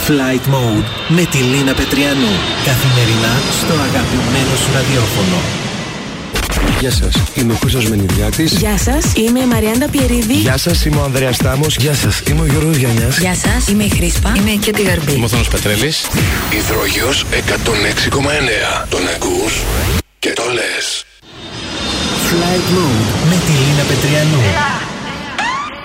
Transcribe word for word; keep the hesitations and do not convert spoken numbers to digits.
Flight Mode με τη Λίνα Πετριανού. Καθημερινά στο αγαπημένο σου ραδιόφωνο. Γεια σας, είμαι ο Κώστας Μενιδιάτης. Γεια σας, είμαι η Μαριάντα Πιερίδη. Γεια σας, είμαι ο Ανδρέας Τάμος. Γεια σας, είμαι ο Γιώργος Γιαννιάς. Γεια σας, είμαι η Χρήσπα. Είμαι η Κέτη Γαρμπή. Είμαι ο Θάνος Πετρέλης. Υδρόγειος εκατόν έξι κόμμα εννέα. Τον ακούς και το λες. Flight Mode με τη Λίνα Πετριανού.